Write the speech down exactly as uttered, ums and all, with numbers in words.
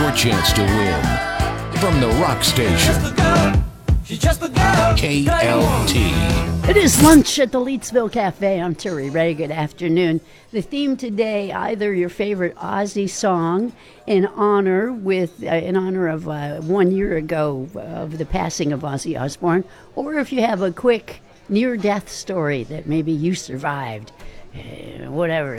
your chance to win. From the rock station, K L T. It is lunch at the Leetsville Cafe. I'm Terry Ray. Good afternoon. The theme today, either your favorite Ozzy song in honor with uh, in honor of uh, one year ago of the passing of Ozzy Osbourne, or if you have a quick near-death story that maybe you survived, uh, whatever.